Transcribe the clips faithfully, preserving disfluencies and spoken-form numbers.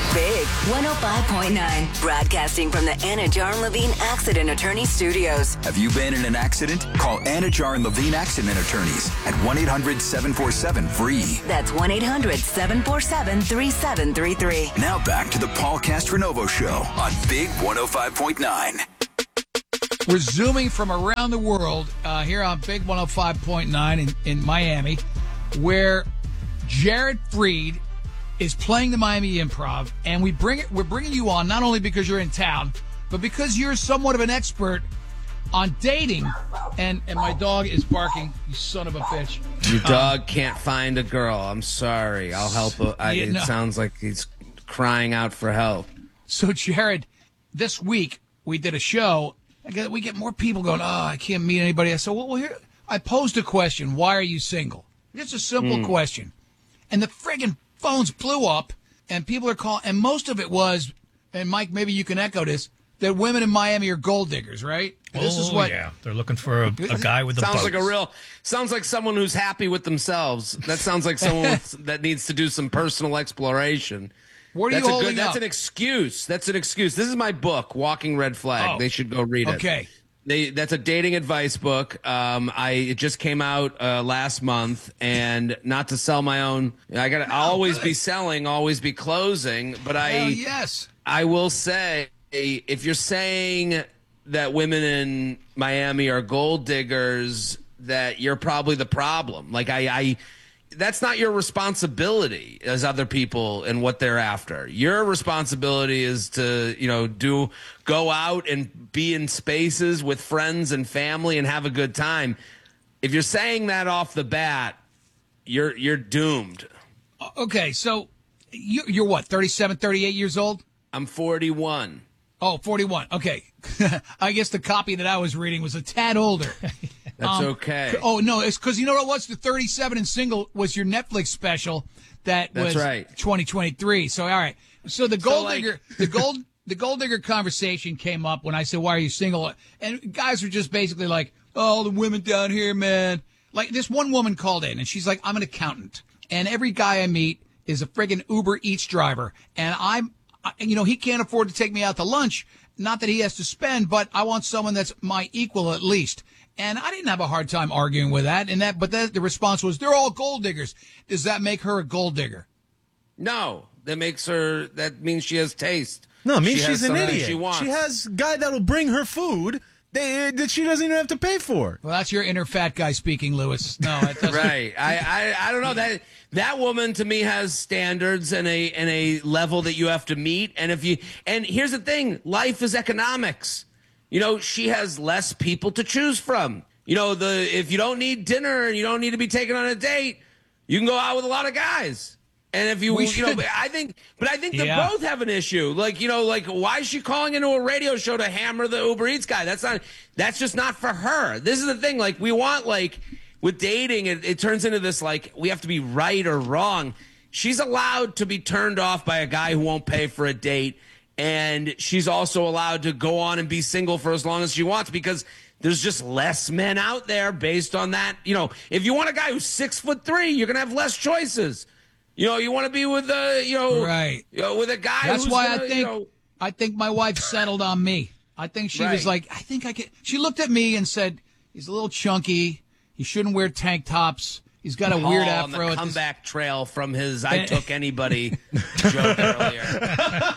Big one oh five point nine. Broadcasting from the Anna Jar and Levine Accident Attorney Studios. Have you been in an accident? Call Anna Jar and Levine Accident Attorneys at one eight hundred seven four seven free. That's one eight hundred seven four seven three seven three three. Now back to the Paul Castronovo Show on Big one oh five point nine. We're zooming from around the world uh, here on Big one oh five point nine in, in Miami, where Jared Freid is playing the Miami Improv, and we bring it. We're bringing you on not only because you're in town, but because you're somewhat of an expert on dating. And and my dog is barking. You son of a bitch! Your dog um, can't find a girl. I'm sorry. I'll help. A, I, yeah, it no. sounds like he's crying out for help. So Jared, this week we did a show. We get more people going, oh, I can't meet anybody. I said, well, here, I posed a question. Why are you single? Just a simple mm. question. And the friggin' phones blew up, and people are calling. And most of it was, and Mike, maybe you can echo this, that women in Miami are gold diggers, right? Oh, this is what, yeah. They're looking for a, a guy with a Sounds boat. like a real, sounds like someone who's happy with themselves. That sounds like someone with, that needs to do some personal exploration. What are that's you a holding good, That's up? an excuse. That's an excuse. This is my book, Walking Red Flag. Oh, they should go read it. Okay. They, that's a dating advice book. Um, I it just came out uh, last month, and not to sell my own. I got. to I'll always good. be selling, always be closing. But I, Hell yes. I will say, if you're saying that women in Miami are gold diggers, that you're probably the problem. Like I, I that's not your responsibility as other people and what they're after. Your responsibility is to, you know, do go out and be in spaces with friends and family and have a good time. If you're saying that off the bat, you're you're doomed. Okay, so you, you're what, thirty-seven, thirty-eight years old? I'm forty-one. Oh, forty-one. Okay. I guess the copy that I was reading was a tad older. That's um, okay. Oh, no, it's because you know what it was? The thirty-seven and single was your Netflix special that That's was right. twenty twenty-three. So, all right. So the gold So, like- digger, the gold, the gold digger conversation came up when I said, why are you single? And guys were just basically like, oh, all the women down here, man. Like this one woman called in and she's like, I'm an accountant. And every guy I meet is a friggin' Uber Eats driver. And I'm, you know, he can't afford to take me out to lunch. Not that he has to spend, but I want someone that's my equal at least. And I didn't have a hard time arguing with that. And that, but that, the response was, they're all gold diggers. Does that make her a gold digger? No, that makes her. That means she has taste. No, it means She has she's an something idiot. she wants. has a guy that'll bring her food that, that she doesn't even have to pay for. Well, that's your inner fat guy speaking, Lewis. No, it doesn't. Right. I, I I don't know that that woman to me has standards and a and a level that you have to meet. And if you and here's the thing, life is economics. You know, she has less people to choose from. You know, the if you don't need dinner and you don't need to be taken on a date, you can go out with a lot of guys. And if you, We you know, should- I think, but I think they Yeah. both have an issue. Like, you know, like why is she calling into a radio show to hammer the Uber Eats guy? That's not, that's just not for her. This is the thing. Like, we want, like, with dating, it, it turns into this, like, we have to be right or wrong. She's allowed to be turned off by a guy who won't pay for a date. And she's also allowed to go on and be single for as long as she wants because there's just less men out there based on that. You know, if you want a guy who's six foot three, you're going to have less choices. You know, you want to be with a, you know, Right. you know, with a guy. That's who's why gonna, I think you know, I think my wife settled on me. I think she was Right. like, I think I can. She looked at me and said, "He's a little chunky. He shouldn't wear tank tops. He's got a weird oh, on afro." the at this- comeback trail from his "I took anybody" joke earlier.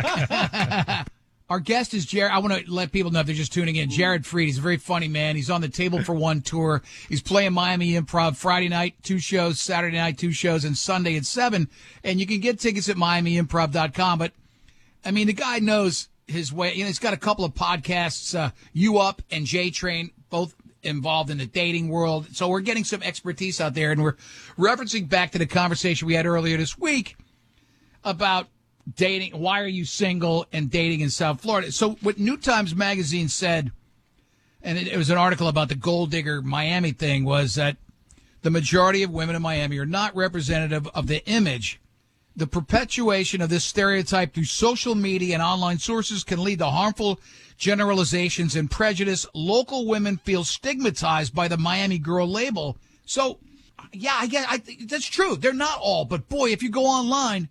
Our guest is Jared. I want to let people know if they're just tuning in. Jared Freid. He's a very funny man. He's on the Table for One tour. He's playing Miami Improv Friday night, two shows, Saturday night, two shows, and Sunday at seven. And you can get tickets at miami improv dot com. But, I mean, the guy knows his way. You know, he's got a couple of podcasts, uh, You Up and J Train, both involved in the dating world. So we're getting some expertise out there. And we're referencing back to the conversation we had earlier this week about dating, why are you single, and dating in South Florida. So what New Times Magazine said, and it, it was an article about the gold digger Miami thing, was that the majority of women in Miami are not representative of the image. The perpetuation of this stereotype through social media and online sources can lead to harmful generalizations and prejudice. Local women feel stigmatized by the Miami girl label. So, yeah, I guess I, that's true. They're not all, but boy, if you go online,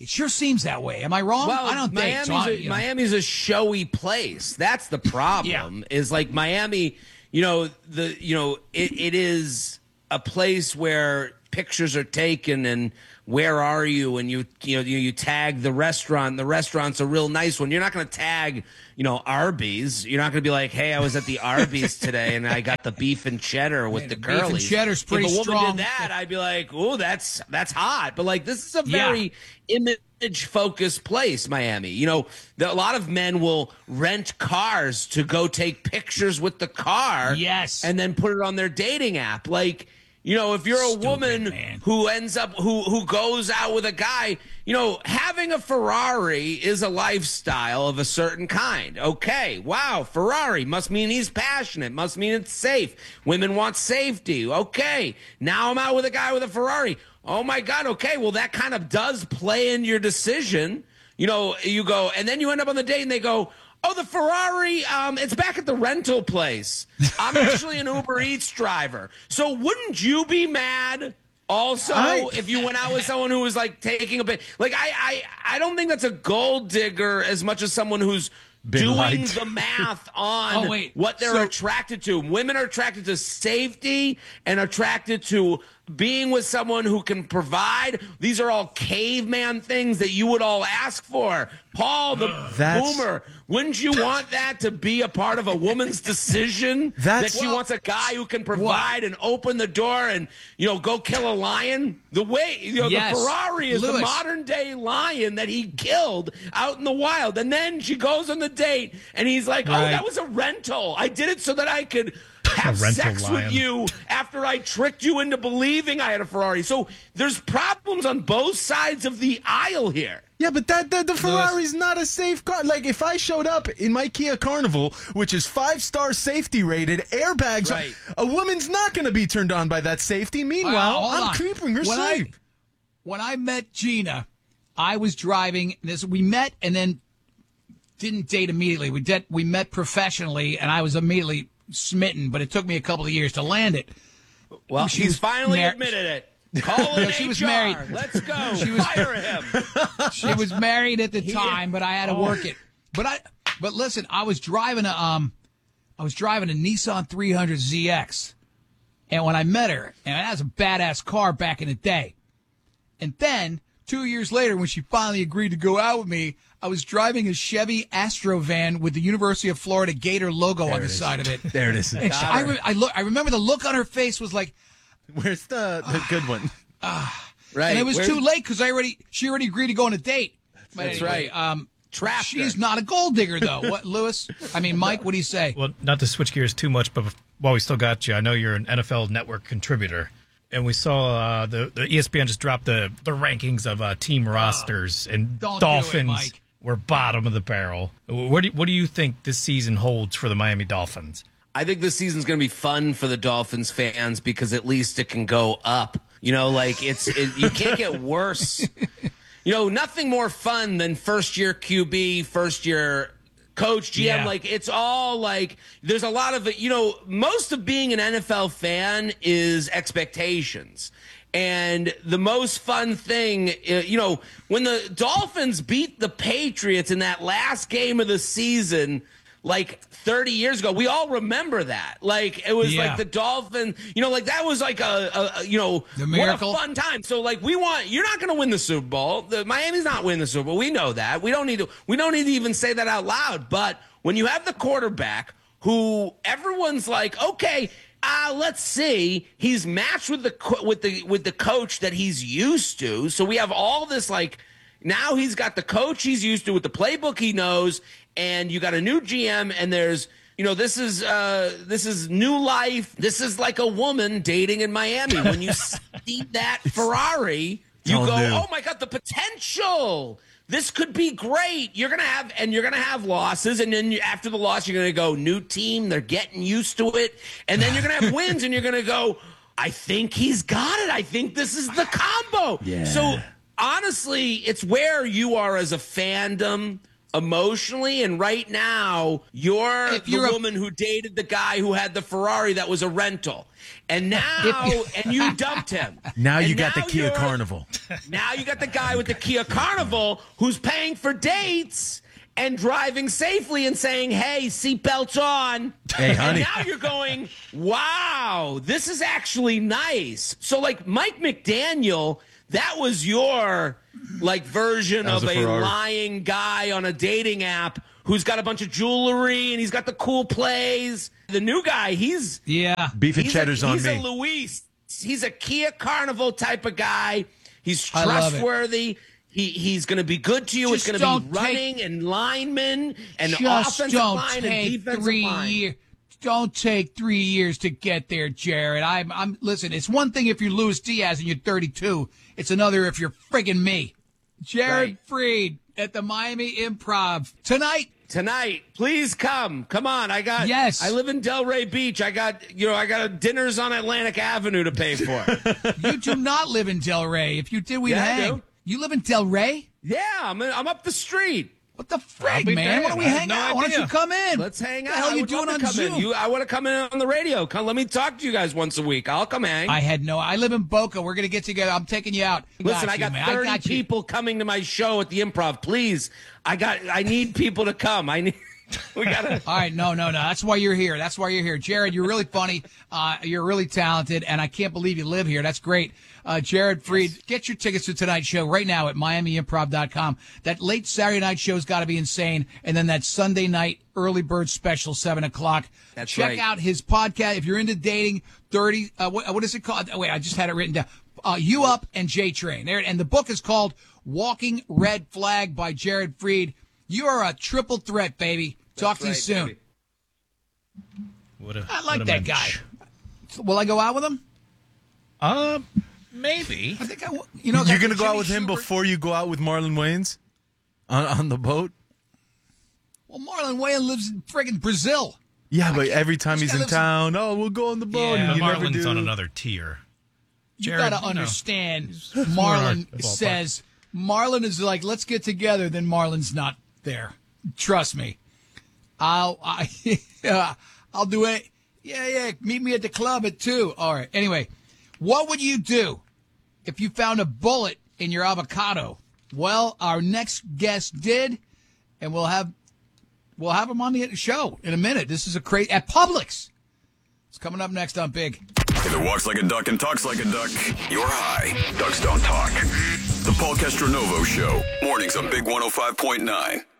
It sure seems that way. Am I wrong? Well, I don't Miami's, think so. I, a, you know. Miami's a showy place. That's the problem. Yeah. Is like Miami, you know, the you know, it, it is a place where pictures are taken and where are you? And you you know you, you tag the restaurant. The restaurant's a real nice one. You're not going to tag, you know, Arby's. You're not going to be like, hey, I was at the Arby's today and I got the beef and cheddar with Man, the the beef and curlies. cheddar's pretty if a woman strong. did that, I'd be like, oh, that's that's hot. But like, this is a Yeah. very image focused place, Miami. You know, the, a lot of men will rent cars to go take pictures with the car. Yes. And then put it on their dating app. Like, you know, if you're a Stupid, woman man. who ends up who who goes out with a guy, you know, having a Ferrari is a lifestyle of a certain kind. Okay, wow, Ferrari must mean he's passionate, must mean it's safe. Women want safety. Okay, now I'm out with a guy with a Ferrari. Oh my God, okay, well that kind of does play in your decision. You know, you go, and then you end up on the date and they go, oh, the Ferrari, um, it's back at the rental place. I'm actually an Uber Eats driver. So wouldn't you be mad also I- if you went out with someone who was like taking a bit? Like, I, I, I don't think that's a gold digger as much as someone who's Been doing lied the math on Oh, wait. what they're So- attracted to. Women are attracted to safety and attracted to being with someone who can provide. These are all caveman things that you would all ask for. Paul, the That's- boomer, wouldn't you want that to be a part of a woman's decision? That's- that she Well- wants a guy who can provide and open the door and, you know, go kill a lion? The way, you know, Yes. the Ferrari is the Lewis. modern day lion that he killed out in the wild. And then she goes on the date and he's like, oh, Right. that was a rental. I did it so that I could have rental sex lion. with you after I tricked you into believing I had a Ferrari. So there's problems on both sides of the aisle here. Yeah, but that, that the Ferrari's not a safe car. Like, if I showed up in my Kia Carnival, which is five-star safety rated, airbags, Right. a woman's not going to be turned on by that safety. Meanwhile, hold I'm on. keeping her When I- safe. When I met Gina, I was driving. This we met and then didn't date immediately. We did. We met professionally, and I was immediately smitten. But it took me a couple of years to land it. Well, She he's was finally mar- admitted it. Call in she was H R. married. Let's go. She was- Fire him. She was married at the time, but I had to work it. But I. But listen, I was driving a um, I was driving a Nissan three hundred Z X, and when I met her, and that was a badass car back in the day. And then, two years later, when she finally agreed to go out with me, I was driving a Chevy Astro van with the University of Florida Gator logo on the side of it. There it is. And she, I, re- I, look, I remember the look on her face was like, Where's the, the good one? Right. and it was Where- too late because I already she already agreed to go on a date. But That's anyway, right. Um, Trapped she's her. not a gold digger, though. What, Lewis? I mean, Mike, what do you say? Well, not to switch gears too much, but while we still got you, I know you're an N F L Network contributor, and we saw uh, the, the E S P N just dropped the, the rankings of uh, team rosters, and Don't do it, Dolphins Mike. were bottom of the barrel. What do you, what do you think this season holds for the Miami Dolphins? I think this season's going to be fun for the Dolphins fans because at least it can go up. You know, like it's it, you can't get worse. You know, nothing more fun than first year Q B, first year coach, G M. Yeah. Like it's all like there's a lot of it. You know, most of being an N F L fan is expectations. And the most fun thing, uh, you know, when the Dolphins beat the Patriots in that last game of the season, like thirty years ago, we all remember that. Like it was Yeah. like the Dolphins, you know, like that was like a, a, a you know, The what miracle. a fun time. So like we want, you're not going to win the Super Bowl. The Miami's not winning the Super Bowl. We know that. We don't need to. We don't need to even say that out loud. But when you have the quarterback who everyone's like, okay. Uh, let's see. He's matched with the co- with the with the coach that he's used to. So we have all this like now he's got the coach he's used to with the playbook he knows, and you got a new G M, and there's you know this is uh, this is new life. This is like a woman dating in Miami. When you see that Ferrari, you all go, new. oh my God, the potential. This could be great. You're gonna have, and you're gonna have losses, and then you, after the loss, you're gonna go new team. They're getting used to it, and then you're gonna have wins, and you're gonna go. I think he's got it. I think this is the combo. Yeah. So honestly, it's where you are as a fandom emotionally, and right now you're, If you're the a- woman who dated the guy who had the Ferrari that was a rental. And now, and you dumped him. Now And you got the Kia you're- Carnival. Now you got the guy with the Kia Carnival who's paying for dates and driving safely and saying, hey, seatbelts on. Hey, honey. And now you're going, wow, this is actually nice. So, like, Mike McDaniel, that was your, like, version That was of a a, Ferrari. lying guy on a dating app who's got a bunch of jewelry and he's got the cool plays. The new guy, he's... Yeah. Beef and He's cheddar's a, on he's me. a Luis. He's a Kia Carnival type of guy. He's I love it. trustworthy. He he's going to be good to you. Just it's going to be don't take- running and linemen and Just offensive don't line and take defensive three line. years. Don't take three years to get there, Jared. I'm, I'm. Listen, it's one thing if you're Luis Diaz and you're thirty-two. It's another if you're friggin' me, Jared Right. Freed at the Miami Improv tonight. Tonight, please come. Come on. I got Yes. I live in Delray Beach. I got you know, I got dinners on Atlantic Avenue to pay for. You do not live in Delray. If you did, we'd Yeah, I hang. do. You live in Delray? yeah, I'm I'm up the street. What the I'll frig, be man? damned. Why don't we I have hang no out? Why don't idea. you come in? Let's hang What out. the hell I you would doing love on to come Zoom? in. You, I want to come in on the radio. Come, let me talk to you guys once a week. I'll come hang. I had no. I live in Boca. We're gonna get together. I'm taking you out. Listen, got I you, got man. thirty I got you. people coming to my show at the Improv. Please, I got. I need people to come. I need. We gotta. All right, no, no, no. That's why you're here. That's why you're here, Jared. You're really funny. Uh, you're really talented, and I can't believe you live here. That's great, uh, Jared Freed. Get your tickets to tonight's show right now at Miami Improv dot com. That late Saturday night show's got to be insane, and then that Sunday night early bird special, seven o'clock. That's Check right. out his podcast if you're into dating. Thirty. Uh, what, what is it called? Oh, wait, I just had it written down. Uh, You Up and J Train. There, and the book is called Walking Red Flag by Jared Freed. You are a triple threat, baby. Talk to you right, soon. baby. What a, I like what a that mensch. guy. Will I go out with him? Um, maybe. I think I will. You know, You're that going to go Jimmy out with him Schubert- before you go out with Marlon Wayans on, on the boat? Well, Marlon Wayans lives in friggin' Brazil. Yeah, but every time This he's guy in lives in- town, oh, we'll go on the boat. Yeah, and But you never Marlon's do. on another tier. You Jared, got to you know, understand. more in our Marlon ballpark. says Marlon is like, let's get together. Then Marlon's not there. Trust me. I'll I, yeah, I'll do it. Yeah, yeah. Meet me at the club at two. All right. Anyway, what would you do if you found a bullet in your avocado? Well, our next guest did, and we'll have we'll have him on the show in a minute. This is a crazy at Publix. It's coming up next on Big. If it walks like a duck and talks like a duck, you're high. Ducks don't talk. The Paul Castronovo Show. Mornings on Big one oh five point nine.